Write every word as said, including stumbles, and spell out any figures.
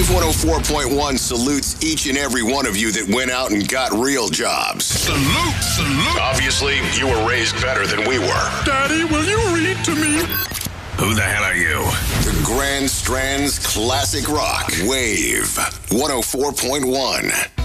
one oh four point one salutes each and every one of you that went out and got real jobs. Salute, salute. Obviously, you were raised better than we were. Daddy, will you read to me? Who the hell are you? The Grand Strand's Classic Rock. Wave one oh four point one.